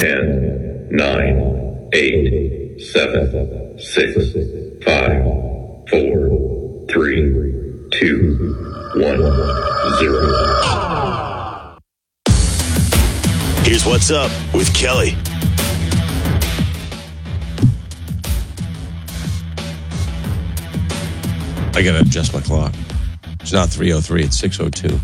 10, 9, 8, 7, 6, 5, 4, 3, 2, 1, 0. Here's What's Up with Kelly. I got to adjust my clock. It's not 3:03, it's 6:02.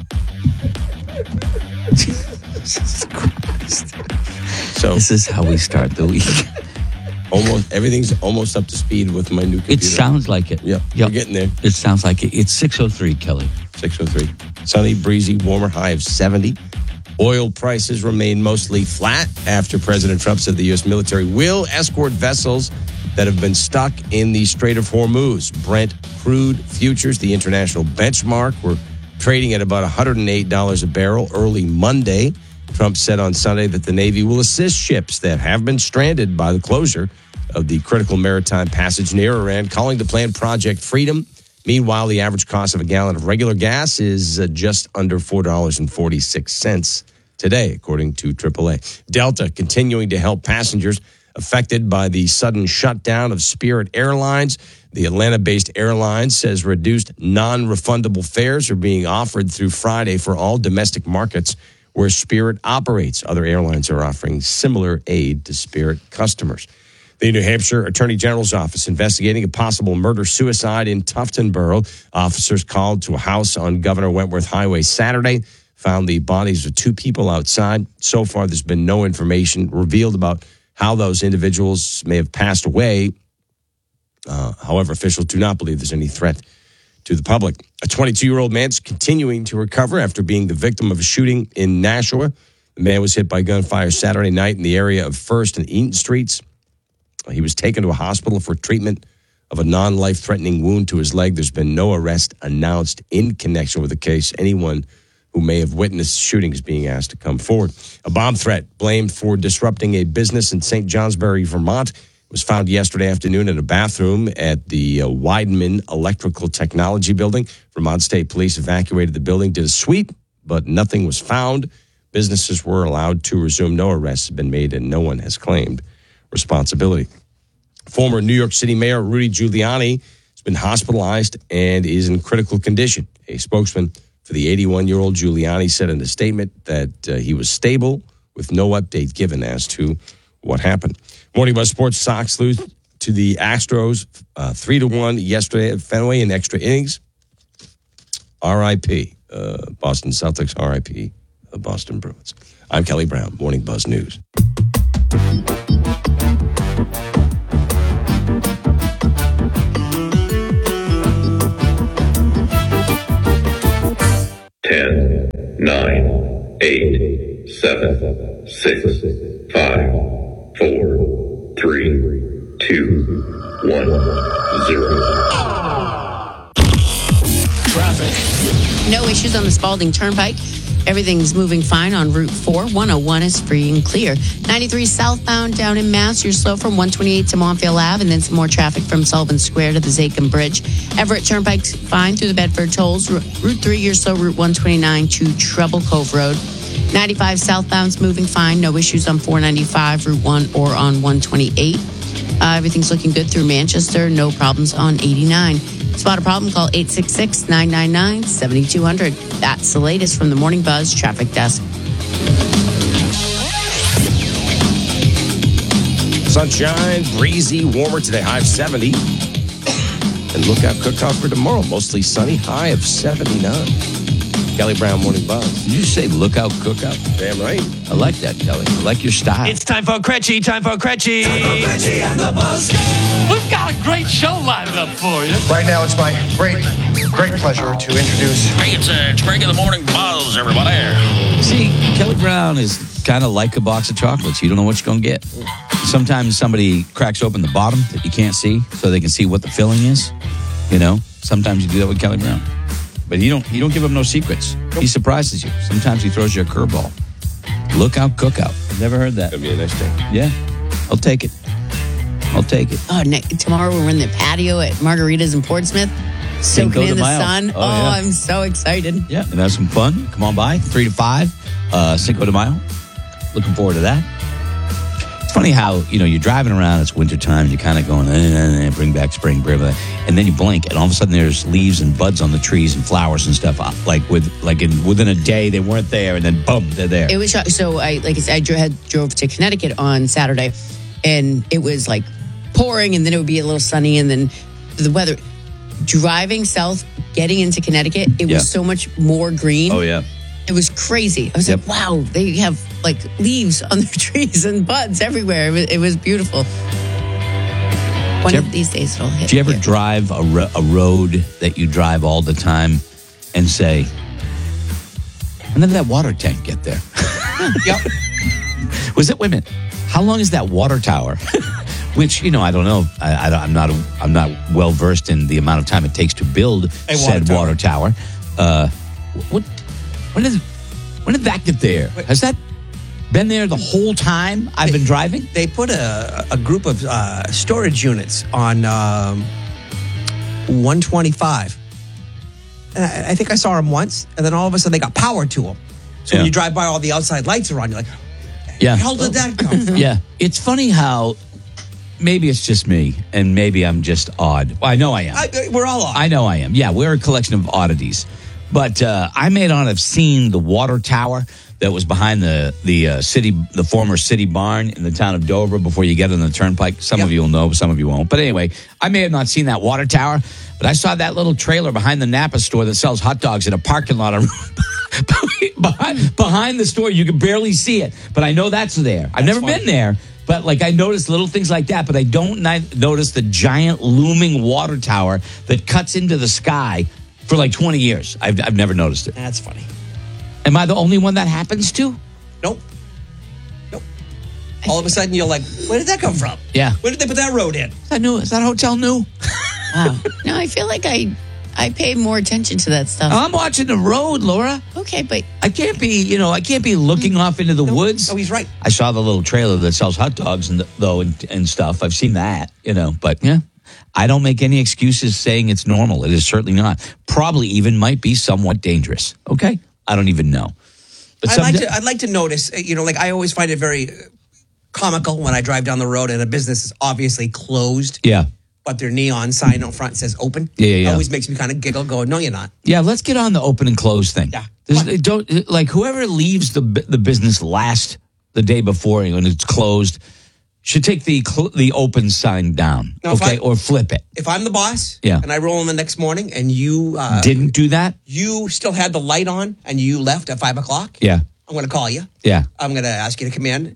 Jesus Christ. So this is how we start the week. Everything's almost up to speed with my new computer. It sounds like it. Yep. We're getting there. It sounds like it. It's 6:03, Kelly. 6:03. Sunny, breezy, warmer, high of 70. Oil prices remain mostly flat after President Trump said the U.S. military will escort vessels that have been stuck in the Strait of Hormuz. Brent crude futures, the international benchmark, were trading at about $108 a barrel early Monday. Trump said on Sunday that the Navy will assist ships that have been stranded by the closure of the critical maritime passage near Iran, calling the plan Project Freedom. Meanwhile, the average cost of a gallon of regular gas is just under $4.46 today, according to AAA. Delta continuing to help passengers affected by the sudden shutdown of Spirit Airlines. The Atlanta-based airline says reduced non-refundable fares are being offered through Friday for all domestic markets where Spirit operates. Other airlines are offering similar aid to Spirit customers. The New Hampshire Attorney General's office investigating a possible murder-suicide in Tufton Borough. Officers called to a house on Governor Wentworth Highway Saturday, found the bodies of two people outside. So far, there's been no information revealed about how those individuals may have passed away. However, officials do not believe there's any threat to the public. A 22-year-old man's continuing to recover after being the victim of a shooting in Nashua. The man was hit by gunfire Saturday night in the area of 1st and Eaton Streets. He was taken to a hospital for treatment of a non-life-threatening wound to his leg. There's been no arrest announced in connection with the case. Anyone who may have witnessed shootings is being asked to come forward. A bomb threat blamed for disrupting a business in St. Johnsbury, Vermont, was found yesterday afternoon in a bathroom at the Wideman Electrical Technology Building. Vermont State Police evacuated the building, did a sweep, but nothing was found. Businesses were allowed to resume. No arrests have been made, and no one has claimed responsibility. Former New York City Mayor Rudy Giuliani has been hospitalized and is in critical condition. A spokesman for the 81-year-old Giuliani said in a statement that he was stable with no update given as to what happened. Morning Buzz Sports. Sox lose to the Astros 3-1 yesterday at Fenway in extra innings. R.I.P. Boston Celtics. R.I.P. Boston Bruins. I'm Kelly Brown. Morning Buzz News. Ten, 9, 8, 7, 6, 5, 4, 3, 2, 1, 0. Traffic. No issues on the Spalding Turnpike. Everything's moving fine on Route 4. 101 is free and clear. 93 southbound down in Mass. You're slow from 128 to Montreal Ave, and then some more traffic from Sullivan Square to the Zachem Bridge. Everett Turnpike fine through the Bedford Tolls. Route 3, you're slow. Route 129 to Treble Cove Road. 95 southbound's moving fine. No issues on 495, Route 1, or on 128. Everything's looking good through Manchester. No problems on 89. Spot a problem, call 866-999-7200. That's the latest from the Morning Buzz Traffic Desk. Sunshine, breezy, warmer today, high of 70. And look out, cook-off for tomorrow. Mostly sunny, high of 79. Kelly Brown, Morning Buzz. Did you say lookout, cookout? Damn right. I like that, Kelly. I like your style. It's time for Cretchy. Time for Cretchy and the Buzz. We've got a great show lined up for you. Right now, it's my great pleasure to introduce. Hey, it's Greg in the Morning Buzz, everybody. See, Kelly Brown is kind of like a box of chocolates. You don't know what you're going to get. Sometimes somebody cracks open the bottom that you can't see so they can see what the filling is. You know, sometimes you do that with Kelly Brown. But you don't give him no secrets. He surprises you. Sometimes he throws you a curveball. Lookout, cookout. I've never heard that. That'd be a nice thing. Yeah, I'll take it. Oh, tomorrow we're in the patio at Margaritas in Portsmouth. Soaking in the sun. Oh, yeah. I'm so excited. Yeah, and have some fun. Come on by, 3 to 5, Cinco de Mayo. Looking forward to that. funny how, you're driving around, it's wintertime, and you're kind of going, bring back spring, and then you blink, and all of a sudden there's leaves and buds on the trees and flowers and stuff. Within a day, they weren't there, and then boom, they're there. It was so I drove to Connecticut on Saturday, and it was like pouring, and then it would be a little sunny, and then the weather. Driving south, getting into Connecticut, it was so much more green. Oh yeah. It was crazy. I was like, wow, they have like leaves on their trees and buds everywhere. It was beautiful. One of these days it'll hit. Do you ever drive a road that you drive all the time and say, and then that water tank get there? Yep. Was it, wait a minute, how long is that water tower? Which, I don't know. I'm not well versed in the amount of time it takes to build said water tower. When did that get there? Has that been there the whole time I've been driving? They put a group of storage units on 125. And I think I saw them once, and then all of a sudden they got power to them. So when you drive by, all the outside lights are on. You're like, where the hell did that come from? Yeah. It's funny how maybe it's just me, and maybe I'm just odd. Well, I know I am. We're all odd. I know I am. Yeah, we're a collection of oddities. But I may not have seen the water tower that was behind the former city barn in the town of Dover before you get on the turnpike. Some of you will know, some of you won't. But anyway, I may have not seen that water tower, but I saw that little trailer behind the Napa store that sells hot dogs in a parking lot behind the store. You can barely see it, but I know that's there. I've never been there. But I noticed little things like that, but I don't notice the giant looming water tower that cuts into the sky for 20 years. I've never noticed it. That's funny. Am I the only one that happens to? Nope. All of a sudden, you're like, where did that come from? Yeah. Where did they put that road in? Is that hotel new? Wow. No, I feel like I pay more attention to that stuff. I'm watching the road, Laura. Okay, but I can't be looking off into the woods. No, he's right. I saw the little trailer that sells hot dogs and stuff. I've seen that, but yeah. I don't make any excuses saying it's normal. It is certainly not. Probably even might be somewhat dangerous. Okay? I don't even know. But I'd like to notice, I always find it very comical when I drive down the road and a business is obviously closed. Yeah. But their neon sign out front says open. Yeah. It always makes me kind of giggle going, no, you're not. Yeah, let's get on the open and close thing. Yeah. Whoever leaves the business the day before when it's closed should take the open sign down, now, or flip it. If I'm the boss, Yeah. and I roll in the next morning, and you didn't do that, you still had the light on, and you left at 5:00. yeah, I'm going to call you. yeah, I'm going to ask you to come in,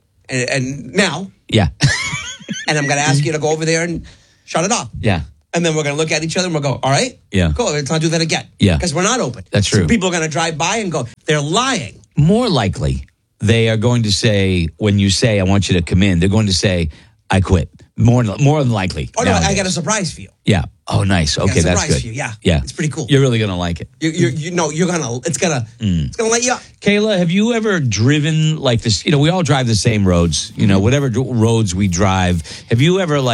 and now, yeah, and I'm going to ask you to go over there and shut it off. yeah. And then we're going to look at each other and we'll go, all right? Yeah. Cool, let's not do that again. Yeah. Because we're not open. That's true. So people are going to drive by and go, they're lying. More likely, they are going to say, when you say, I want you to come in, they're going to say, I quit. More than likely. Oh, no, nowadays. I got a surprise for you. Yeah. Oh, nice. I got Okay, a that's surprise good. for you. Yeah. Yeah. It's pretty cool. You're really going to like it. It's going to let you up. Kayla, have you ever driven like this? We all drive the same roads, whatever roads we drive. Have you ever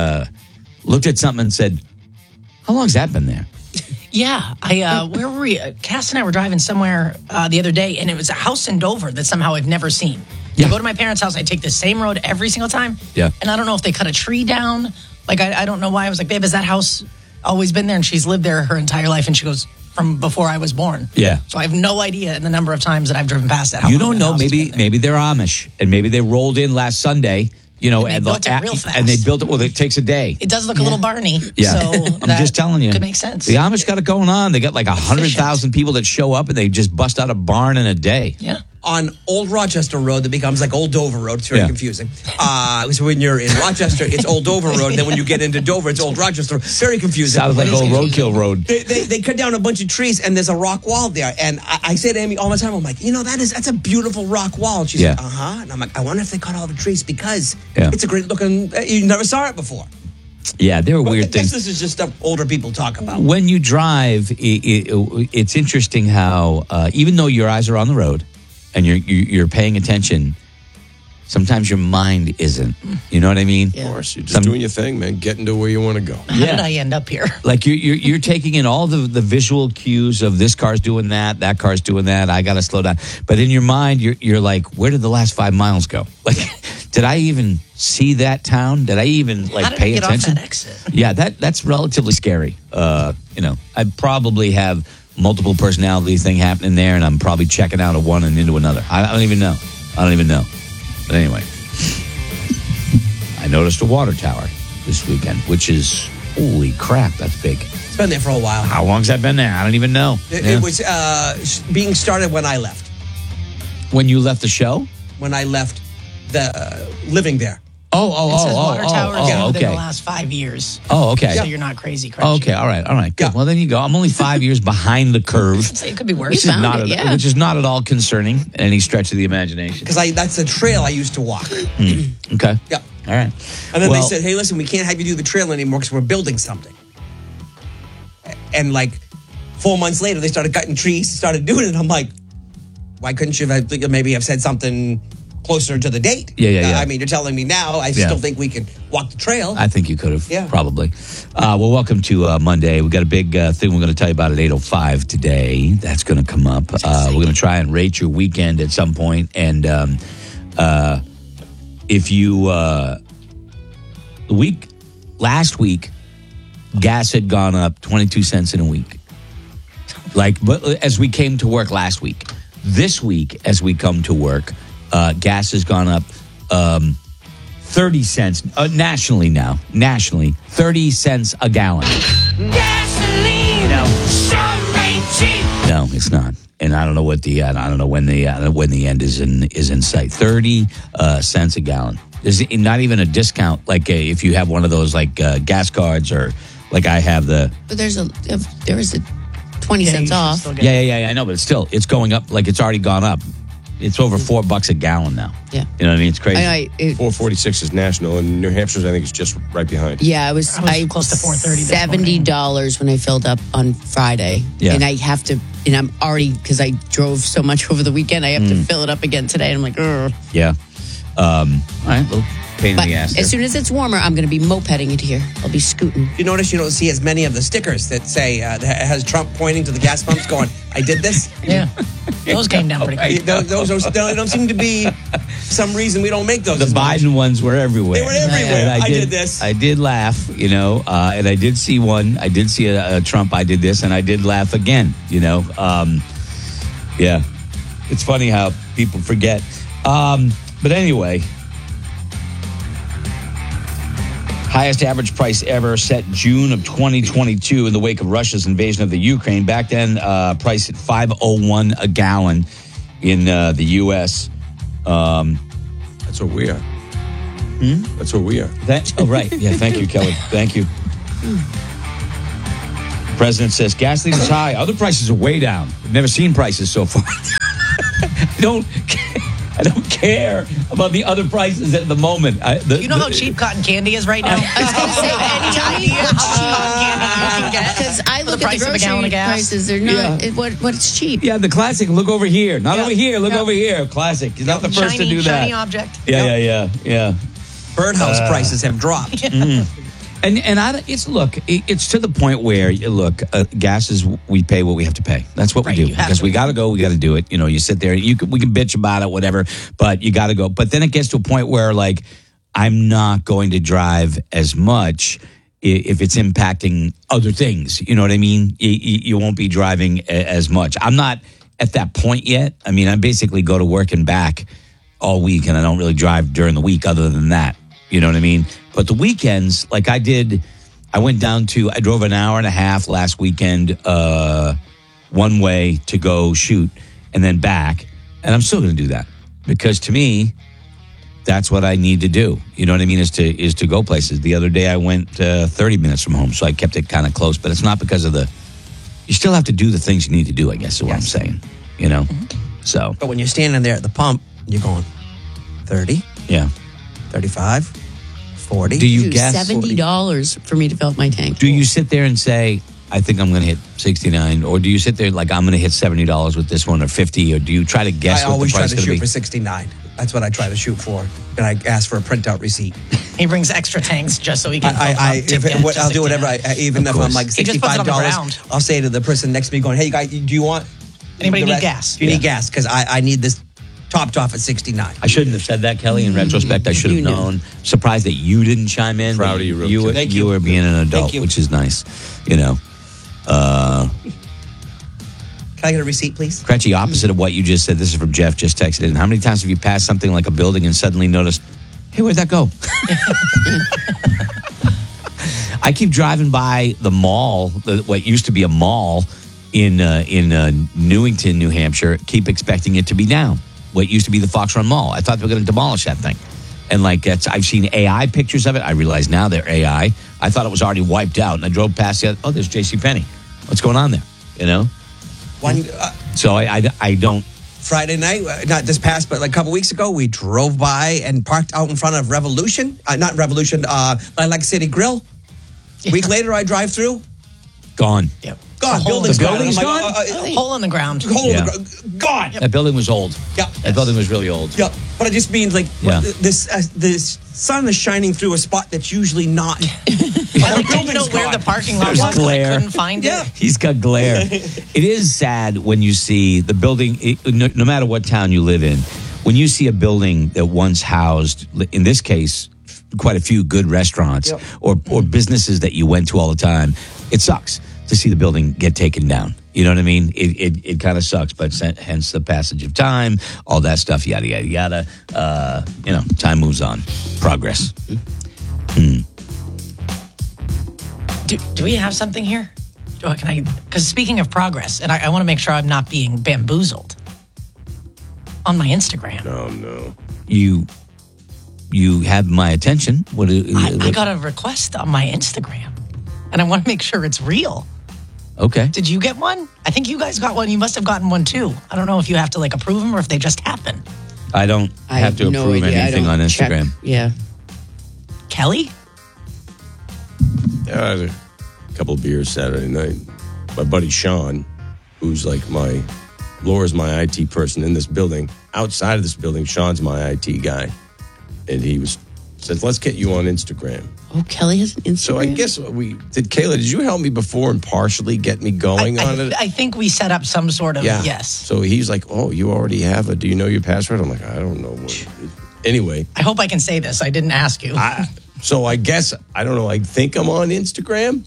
looked at something and said, how long's that been there? Yeah, where were we? Cass and I were driving somewhere the other day, and it was a house in Dover that somehow I've never seen. Yeah. I go to my parents' house, I take the same road every single time. Yeah. And I don't know if they cut a tree down. I don't know why. I was like, babe, has that house always been there? And she's lived there her entire life. And she goes, from before I was born. Yeah. So I have no idea in the number of times that I've driven past that house. You don't know. Maybe they're Amish, and maybe they rolled in last Sunday. they built it real fast. And they built it. Well, it takes a day. It does look a little barny. Yeah. So I'm just telling you. Could make sense. The Amish got it going on. They got 100,000 people that show up, and they just bust out a barn in a day. Yeah. On Old Rochester Road that becomes like Old Dover Road. It's very confusing. So when you're in Rochester, it's Old Dover Road. Then when you get into Dover, it's Old Rochester. Very confusing. Sounds like Old Roadkill Road. They cut down a bunch of trees, and there's a rock wall there. And I say to Amy all the time, I'm like, that's a beautiful rock wall. And she's like, uh-huh. And I'm like, I wonder if they cut all the trees because it's a great looking, you never saw it before. Yeah, there are weird things. This is just stuff older people talk about. When you drive, it's interesting how even though your eyes are on the road and you're paying attention, sometimes your mind isn't. You know what I mean? Of course, you're just doing your thing, man. Getting to where you want to go. How did I end up here? Like you're taking in all the visual cues of this car's doing that car's doing that. I got to slow down. But in your mind, you're like, where did the last 5 miles go? Like Did I even see that town? Did I even How did pay I get attention? off that exit? Yeah, that's relatively scary. I probably have multiple personality thing happening there, and I'm probably checking out of one and into another. I don't even know. But anyway, I noticed a water tower this weekend, which is, holy crap, that's big. It's been there for a while. How long's that been there? I don't even know. It was being started when I left. When you left the show? When I left the living there. It says water towers within okay. the last 5 years. Oh, okay. So you're not crazy. Oh, okay, all right, good. Yeah. Well, then you go. I'm only 5 years behind the curve. So it could be worse. Which is not at all concerning in any stretch of the imagination. Because that's the trail I used to walk. Okay. Yeah. All right. And then they said, hey, listen, we can't have you do the trail anymore because we're building something. And 4 months later, they started cutting trees, started doing it. And I'm like, why couldn't you maybe have said something closer to the date? Yeah. I mean, you're telling me now, I still think we can walk the trail. I think you could have, Yeah. probably. Well, welcome to Monday. We've got a big thing we're going to tell you about at 8:05 today. That's going to come up. We're going to try and rate your weekend at some point. And if you, last week, gas had gone up 22 cents in a week. But as we came to work last week. This week, as we come to work, gas has gone up 30 cents nationally now. Nationally, 30 cents a gallon. Gasoline. Some ain't cheap. No, it's not. And I don't know what I don't know when the end is in sight. 30 cents a gallon. There's not even a discount. If you have one of those gas cards or I have the. But there is a 20 cents off. Yeah. I know, but it's going up. It's already gone up. It's over $4 a gallon now. Yeah. You know what I mean? It's crazy. $4.46 is national, and New Hampshire's, I think, is just right behind. Yeah, I was close to $4.30. $70 when I filled up on Friday. Yeah. And I have to, and I'm already, because I drove so much over the weekend, I have to fill it up again today. And I'm like, ugh. Yeah. All right, little pain in the ass there. As soon as it's warmer, I'm going to be mopeding it here. I'll be scooting. You notice you don't see as many of the stickers that say, that has Trump pointing to the gas pumps going, I did this. Yeah. Those came down pretty quick. Those don't seem to be some reason we don't make those. The Biden ones were everywhere. They were everywhere. And I did this. I did laugh, and I did see one. I did see a Trump, I did this, and I did laugh again, Yeah. It's funny how people forget. But anyway, highest average price ever set June of 2022 in the wake of Russia's invasion of the Ukraine. Back then, priced at $5.01 a gallon in the U.S. That's where we are. That's where we are. Right. Yeah, thank you, Kelly. Thank you. President says gasoline is high. Other prices are way down. I've never seen prices so far. I don't care about the other prices at the moment. You know how cheap cotton candy is right now? I was going to say, any idea how cheap cotton candy you can get? Because I look at the grocery prices. They're not, what's cheap? Yeah, the classic, look over here. Not over here, look over here. Classic. You're not the first to do that. Shiny object. Yeah. Birdhouse prices have dropped. And it's to the point where gas is, we pay what we have to pay. That's what we do because we got to go. We got to do it. You sit there. We can bitch about it, whatever, but you got to go. But then it gets to a point where I'm not going to drive as much if it's impacting other things. You know what I mean? You won't be driving as much. I'm not at that point yet. I mean, I basically go to work and back all week, and I don't really drive during the week other than that. You know what I mean? But the weekends, I drove an hour and a half last weekend one way to go shoot and then back. And I'm still going to do that because to me, that's what I need to do. You know what I mean? Is to go places. The other day I went 30 minutes from home, so I kept it kind of close. But it's not because of you still have to do the things you need to do, I guess is what I'm saying. So. But when you're standing there at the pump, you're going 30. Yeah. 35, 40. Do you guess $70 for me to fill up my tank? Do you sit there and say, I think I'm going to hit 69, or do you sit there I'm going to hit $70 with this one or 50, or do you try to guess what the price is going to be? I always try to shoot for 69. That's what I try to shoot for, and I ask for a printout receipt. He brings extra tanks just so he can. I'll do whatever. Even if I'm $65, I'll say to the person next to me, "Going, hey, guys, do you want anybody need gas? Do you need gas? Because I need this topped off at 69. I shouldn't have said that, Kelly. In retrospect, I should have known. Surprised that you didn't chime in. Proud of you, real You, quick. you were being an adult, which is nice. You know. Can I get a receipt, please? Cretchy, opposite of what you just said, this is from Jeff, just texted in. How many times have you passed something like a building and suddenly noticed, hey, where'd that go? I keep driving by the mall, what used to be a mall in Newington, New Hampshire, keep expecting it to be down. What used to be the Fox Run Mall. I thought they were going to demolish that thing. And I've seen AI pictures of it. I realize now they're AI. I thought it was already wiped out. And I drove past it. Oh, there's JCPenney. What's going on there? You know? So I don't. Friday night, not this past, but like a couple weeks ago, we drove by and parked out in front of Revolution. Not Revolution, Lilac City Grill. Week later, I drive through. Gone. Yep. Gone. The building's gone? Hole in the ground. Hole in the ground. Gone. That building was old. Yeah. That building was really old. Yeah. But it just means this sun is shining through a spot that's usually not. I didn't know where the parking lot was. Glare. I couldn't find it. He's got glare. It is sad when you see the building, no matter what town you live in, when you see a building that once housed, in this case, quite a few good restaurants or businesses that you went to all the time, it sucks to see the building get taken down. You know what I mean? It kind of sucks, but hence the passage of time, all that stuff, yada, yada, yada. Time moves on. Progress. Do we have something here? Because speaking of progress, and I want to make sure I'm not being bamboozled on my Instagram. Oh, no. You have my attention. I got a request on my Instagram, and I want to make sure it's real. Okay. Did you get one? I think you guys got one. You must have gotten one too. I don't know if you have to approve them or if they just happen. I don't have to approve anything on Instagram. Check. Yeah. Kelly? I had a couple of beers Saturday night. My buddy Sean, who's Laura's my IT person in this building. Outside of this building, Sean's my IT guy. And he said, let's get you on Instagram. Oh, Kelly has an Instagram? So I guess Kayla, did you help me before and partially get me going on it? I think we set up some sort of, yes. So he's like, oh, you already have do you know your password? I'm like, I don't know. Anyway. I hope I can say this. I didn't ask you. So I guess, I don't know, I think I'm on Instagram.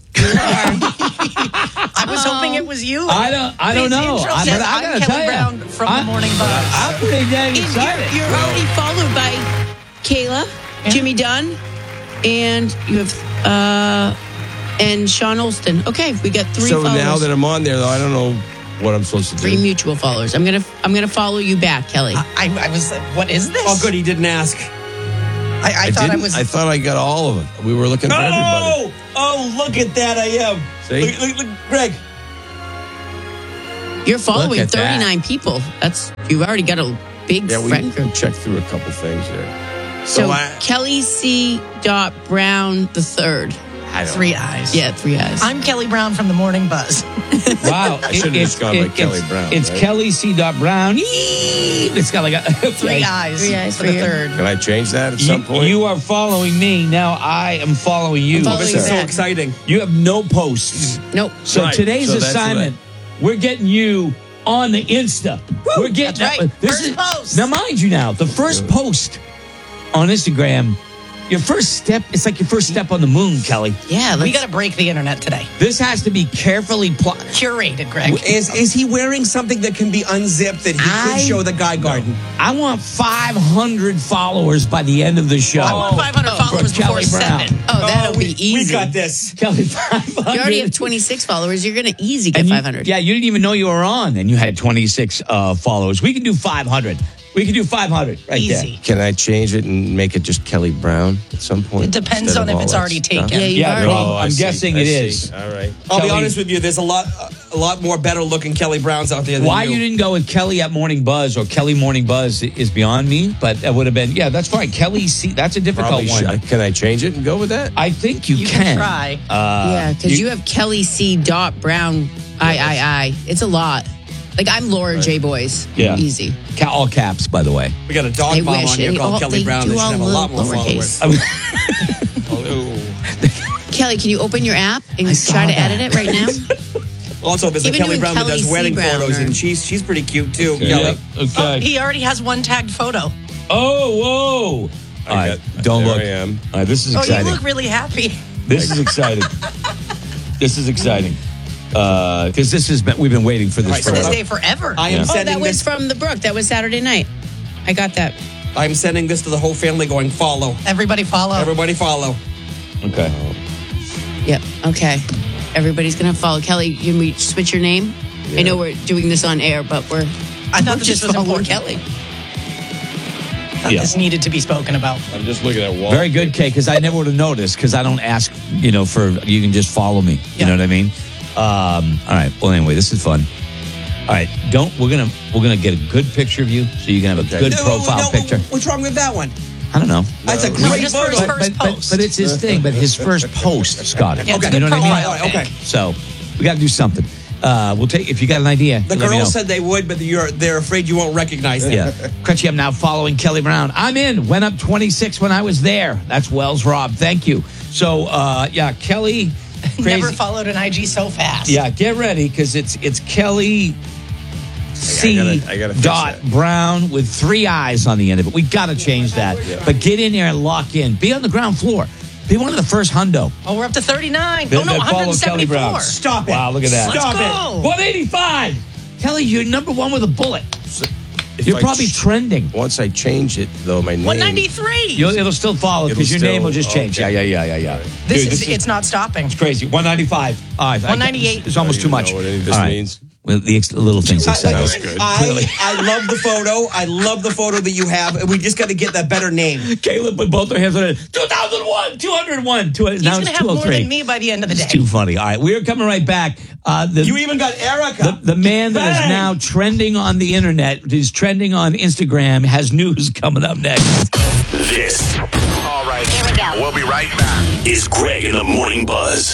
I was hoping it was you. I don't know. But I gotta I'm Kelly Brown tell you, from the Morning Buzz. I'm pretty dang excited. You're already followed by Kayla, Jimmy Dunn, and you have and Sean Olston. Okay, we got 3 So followers. now that I'm on there, though, I don't know what I'm supposed to do. 3 mutual followers. I'm gonna follow you back, Kelly. I was like, what is this? Oh, good, he didn't ask. I thought I was. I thought I got all of them. We were looking for everybody. Oh, look at that! I am. See? Look, Greg. You're following Look at that. 39 people. You've already got a big friend group. We checked through a couple things there. So Kelly C. Brown the third. 3 eyes. Yeah, 3 eyes. I'm Kelly Brown from the Morning Buzz. Wow. I should have just gone by Kelly Brown. It's right? Kelly C. Brown. It's got like a 3 eyes. 3 eyes for for the you. third. Can I change that at some point? You are following me. Now I am following you. I'm following This is so back. exciting. You have no posts. Nope. So Right. today's So that's assignment, we're getting you on the Insta. We're getting That's right. First post. Now, mind you, the first post on Instagram, your first step. It's like your first step on the moon, Kelly. Yeah, We got to break the internet today. This has to be carefully Curated, Greg. Is he wearing something that can be unzipped that he could show the guy garden? I want 500 followers by the end of the show. I want 500 followers for before Kelly Brown. 7. Oh, that'll be easy. We got this. Kelly, 500. You already have 26 followers. You're going to easy get And you- 500. Yeah, you didn't even know you were on, and you had 26 followers. We can do 500. We can do 500 right Easy. Can I change it and make it just Kelly Brown at some point? It depends instead on of if all it's that already stuff? taken. Yeah, you Yeah, already. well, I'm I see. guessing I it see. is. All right. I'll be Kelly- honest with you. There's a lot more better looking Kelly Browns out there than Why you. you didn't go with Kelly at Morning Buzz or Kelly Morning Buzz is beyond me, but that would have been, that's fine. Kelly C, that's a difficult Probably one. Can I change it and go with that? I think you, You can try. Yeah, because you have Kelly C. Brown. I. It's a lot. Like I'm Laura J. Boys. Yeah. Easy. All caps, by the way. We got a dog They mom wish. on here They called all- Kelly they Brown. do They should all have a lot more lowercase. followers. Kelly, can you open your app and try to edit it right now? Also, there's a Even Kelly doing Brown that Kelly does C. wedding Brown, photos, or- and she's pretty cute too. Okay. Kelly. Yep. Oh, Okay. he already has one tagged photo. Oh, whoa. All right, don't there look. I am. All right, this is Oh, exciting. you look really happy. This is exciting. This is exciting. Because we've been waiting for this Right, For this forever. day forever. I am Oh, sending that was this. from the Brook. That was Saturday night. I got that. I'm sending this to the whole family. Going follow. Everybody follow. Everybody follow. Okay. Yep. Okay. Everybody's gonna follow Kelly. Can we switch your name? I know we're doing this on air, but I thought we're that this just was following important. Kelly. Yeah. This needed to be spoken about. I'm just looking at wall. Very good, Kay, because I never would have noticed because I don't ask, you can just follow me. You know what I mean? All right. Well, anyway, this is fun. All right. We're gonna get a good picture of you so you can have a good profile picture. What's wrong with that one? I don't know. That's a great Just for his photo. first post. But it's his thing. But his first post, Scott. Yeah, it's a You good know what I mean? profile Okay. pic. So we got to do something. We'll take if you got an idea. The let me know. girls said they would, but they're afraid you won't recognize them. Yeah. Crutchy, I'm now following Kelly Brown. I'm in. Went up 26 when I was there. That's Wells Rob. Thank you. So, Kelly. Crazy. Never followed an IG so fast. Yeah, get ready because it's Kelly C. I gotta fix dot that. Brown with 3 eyes on the end of it. We got to change that. But get in there and lock in. Be on the ground floor. Be one of the first hundo. Oh, we're up to 39. That- Oh, no, that follow Kelly Brown. 174. Stop it. Wow, look at that. Let's Stop go. 185. Kelly, you're number one with a bullet. If You're I probably trending. Once I change it, though, my name. 193. It'll still follow because your It'll name will still- just change. okay. Yeah. This Dude, it's not stopping. crazy. 195. All right, 198. It's almost I too don't much. know what any of this All right. means. Well, the little things excite us. good. I love the photo. I love the photo that you have. And we just got to get that better name. Caleb put both their hands on it. 2001, 201. He's Now going it's to have more 203. than me by the end of the day. It's too funny. All right, we're coming right back. You even got Erica. The man that is Bang! now trending on the internet, is trending on Instagram, has news coming up next. This. All right. Here we go. We'll be right back. Is Greg in the Morning Buzz.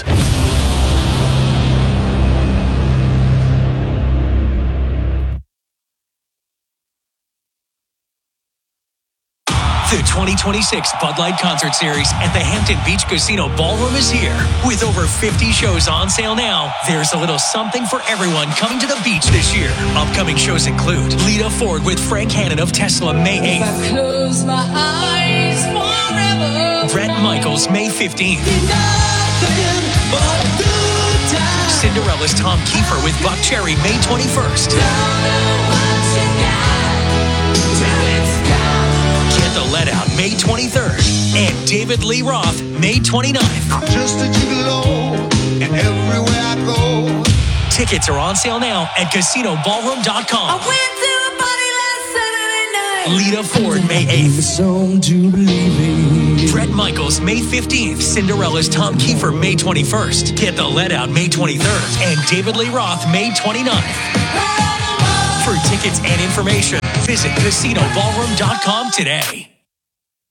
The 2026 Bud Light Concert Series at the Hampton Beach Casino Ballroom is here. With over 50 shows on sale now, there's a little something for everyone coming to the beach this year. Upcoming shows include Lita Ford with Frank Hannon of Tesla May 8th. Close my eyes forever. Bret Michaels May 15th. Cinderella's Tom Kiefer with Buck Cherry May 21st. Get the Let Out May 23rd. And David Lee Roth May 29th. Just a gigolo, and everywhere I go. Tickets are on sale now at casinoballroom.com. Lita Ford May 8th. Bret Michaels May 15th. Cinderella's Tom Kiefer May 21st. Get the Let Out May 23rd. And David Lee Roth May 29th. For tickets and information, visit casinoballroom.com today.